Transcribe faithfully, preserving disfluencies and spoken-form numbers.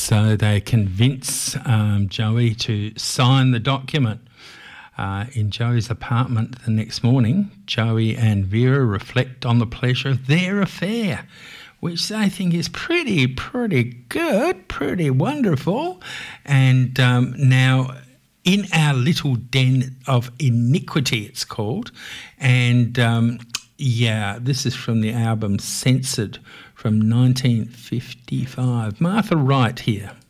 So they convince um, Joey to sign the document. Uh, in Joey's apartment the next morning, Joey and Vera reflect on the pleasure of their affair, which they think is pretty, pretty good, pretty wonderful. And um, now, in our little den of iniquity, it's called. And um, yeah, this is from the album Censored from nineteen fifty-five. Martha Wright here.